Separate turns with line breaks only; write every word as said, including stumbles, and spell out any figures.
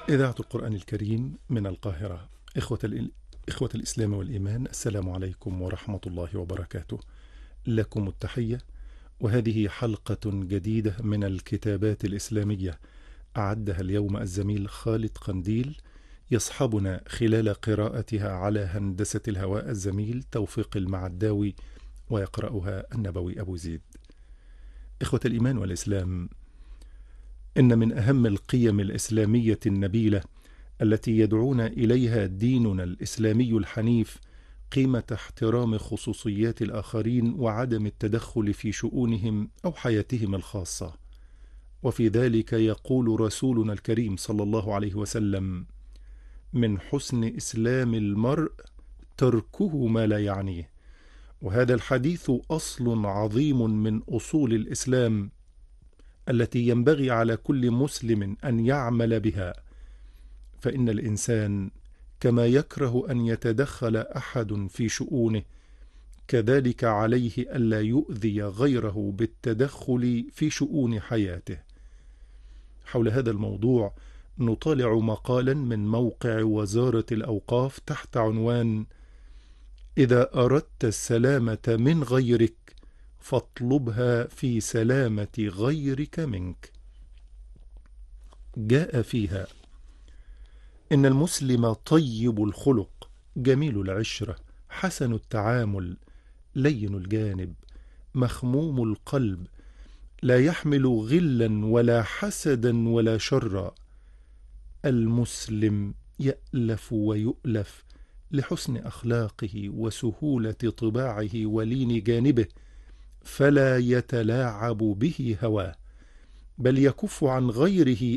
إذاعة القرآن الكريم من القاهرة. إخوة, الإل... إخوة الإسلام والإيمان، السلام عليكم ورحمة الله وبركاته. لكم التحية، وهذه حلقة جديدة من الكتابات الإسلامية أعدها اليوم الزميل خالد قنديل، يصحبنا خلال قراءتها على هندسة الهواء الزميل توفيق المعداوي، ويقرأها النبوي أبو زيد. إخوة الإيمان والإسلام، إن من أهم القيم الإسلامية النبيلة التي يدعونا إليها ديننا الإسلامي الحنيف قيمة احترام خصوصيات الآخرين وعدم التدخل في شؤونهم أو حياتهم الخاصة. وفي ذلك يقول رسولنا الكريم صلى الله عليه وسلم: من حسن إسلام المرء تركه ما لا يعنيه. وهذا الحديث أصل عظيم من أصول الإسلام التي ينبغي على كل مسلم أن يعمل بها، فإن الإنسان كما يكره أن يتدخل أحد في شؤونه، كذلك عليه ألا يؤذي غيره بالتدخل في شؤون حياته. حول هذا الموضوع نطالع مقالا من موقع وزارة الأوقاف تحت عنوان: إذا أردت السلامة من غيرك فاطلبها في سلامة غيرك منك. جاء فيها: إن المسلم طيب الخلق، جميل العشرة، حسن التعامل، لين الجانب، مخموم القلب، لا يحمل غلا ولا حسدا ولا شرا. المسلم يألف ويؤلف لحسن أخلاقه وسهولة طباعه ولين جانبه، فلا يتلاعب به هواه، بل يكف عن غيره